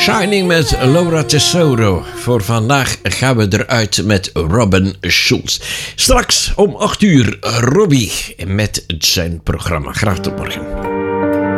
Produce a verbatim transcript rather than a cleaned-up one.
Shining met Laura Tesoro. Voor vandaag gaan we eruit met Robin Schulz. Straks om acht uur Robbie met zijn programma. Graag tot morgen.